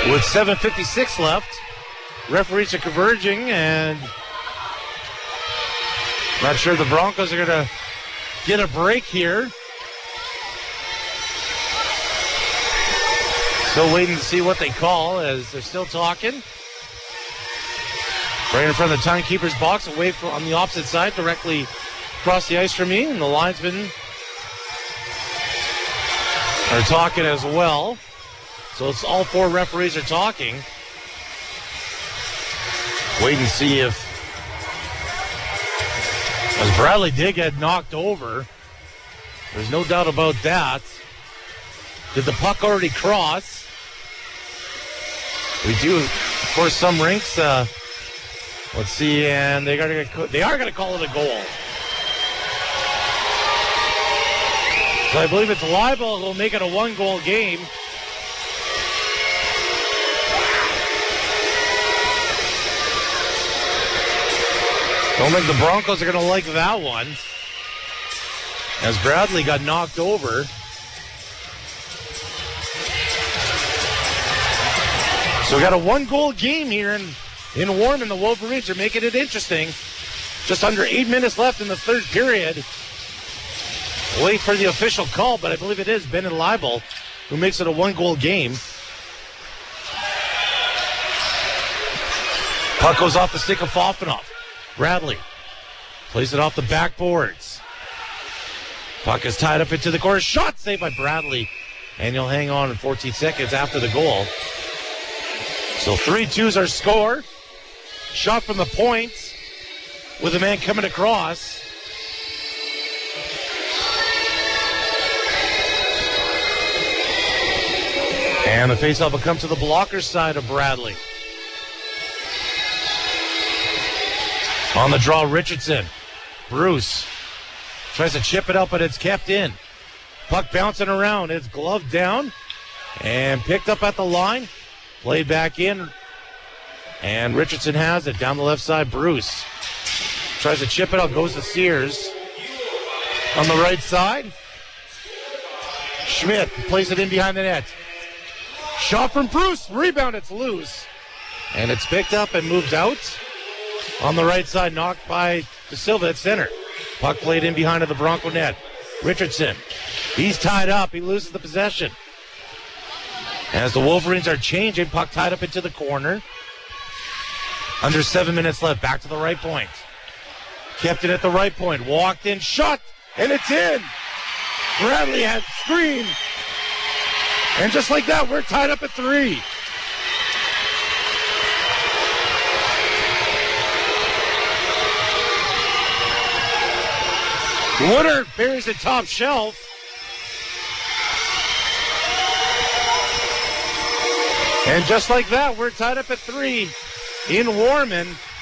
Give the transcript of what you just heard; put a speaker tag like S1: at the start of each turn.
S1: With 7:56 left, referees are converging, and not sure the Broncos are going to get a break here. Still waiting to see what they call as they're still talking. Right in front of the timekeeper's box, away from on the opposite side, directly across the ice from me, and the linesmen are talking as well. So it's all four referees are talking. Wait and see if, as Bradley did get knocked over, there's no doubt about that. Did the puck already cross? We do, of course, some rinks. Let's see, and they are going to call it a goal. So I believe it's libel. It'll make it a one-goal game. Don't think the Broncos are going to like that one, as Bradley got knocked over. So we got a one-goal game here in Warman. The Wolverines are making it interesting. Just under 8 minutes left in the third period. Wait for the official call, but I believe it is Bennett Leibel who makes it a one-goal game. Puck goes off the stick of Fofanoff. Bradley plays it off the backboards. Puck is tied up into the corner. Shot saved by Bradley. And he'll hang on in 14 seconds after the goal. So 3-2's our score. Shot from the point with a man coming across. And the faceoff will come to the blocker side of Bradley. On the draw, Richardson. Bruce tries to chip it up, but it's kept in. Puck bouncing around. It's gloved down and picked up at the line. Played back in. And Richardson has it down the left side. Bruce tries to chip it up. Goes to Sears. On the right side. Schmidt plays it in behind the net. Shot from Bruce. Rebound. It's loose. And it's picked up and moved out. On the right side, knocked by De Silva at center. Puck played in behind of the Bronco net. Richardson, he's tied up. He loses the possession. As the Wolverines are changing, puck tied up into the corner. Under 7 minutes left. Back to the right point. Kept it at the right point. Walked in, shot, and it's in. Bradley had screen. And just like that, we're tied up at 3. Woodard buries the top shelf. And just like that, we're tied up at 3 in Warman.